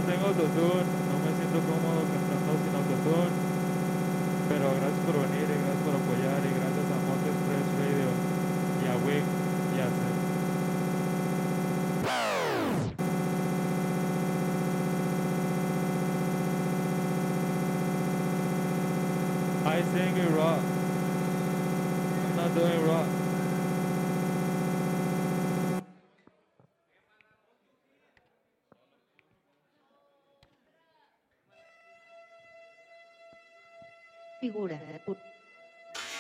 tengo autotune, no me siento cómodo cantando sin autotune, pero gracias por venir y gracias por apoyar y gracias a Monte Express Radio y a Wig y a Seth. I sing it rock. I'm not doing rock. Figura de